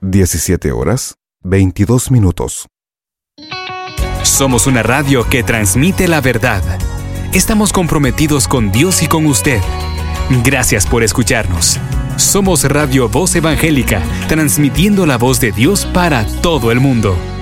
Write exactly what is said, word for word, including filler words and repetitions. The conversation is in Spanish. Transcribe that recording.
diecisiete horas, veintidós minutos. Somos una radio que transmite la verdad. Estamos comprometidos con Dios y con usted. Gracias por escucharnos. Somos Radio Voz Evangélica, transmitiendo la voz de Dios para todo el mundo.